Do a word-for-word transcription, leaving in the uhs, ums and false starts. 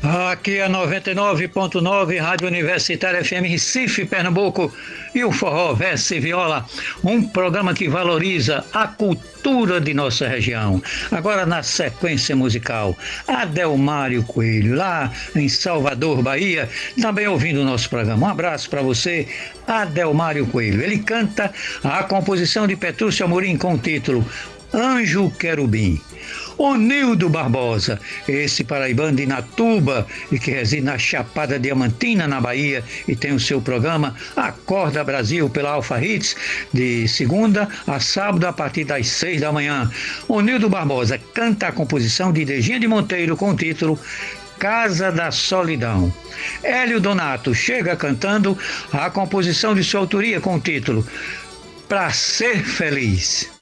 Aqui é noventa e nove ponto nove, Rádio Universitária F M Recife, Pernambuco, e o Forró Verso e Viola, um programa que valoriza a cultura de nossa região. Agora na sequência musical, Adelmário Coelho, lá em Salvador, Bahia, também ouvindo o nosso programa. Um abraço para você, Adelmário Coelho. Ele canta a composição de Petrúcio Amorim com o título Anjo Querubim. Onildo Barbosa, esse paraibano de Natuba e que reside na Chapada Diamantina, na Bahia, e tem o seu programa Acorda Brasil pela Alfa Hits, de segunda a sábado a partir das seis da manhã. Onildo Barbosa canta a composição de Dejinha de Monteiro com o título Casa da Solidão. Hélio Donato chega cantando a composição de sua autoria com o título Pra Ser Feliz.